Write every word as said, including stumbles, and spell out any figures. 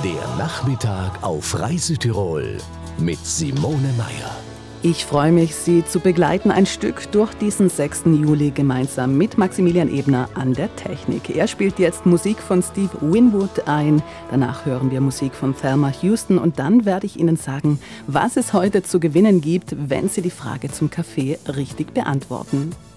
Der Nachmittag auf Reise Tirol mit Simone Meier. Ich freue mich, Sie zu begleiten ein Stück durch diesen sechsten Juli gemeinsam mit Maximilian Ebner an der Technik. Er spielt jetzt Musik von Steve Winwood ein. Danach hören wir Musik von Thelma Houston und dann werde ich Ihnen sagen, was es heute zu gewinnen gibt, wenn Sie die Frage zum Kaffee richtig beantworten.